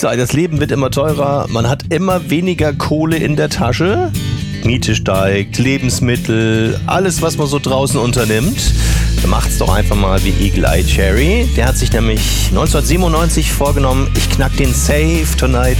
Das Leben wird immer teurer, man hat immer weniger Kohle in der Tasche. Miete steigt, Lebensmittel, alles, was man so draußen unternimmt. Macht's doch einfach mal wie Eagle Eye Cherry. Der hat sich nämlich 1997 vorgenommen, ich knack den Save Tonight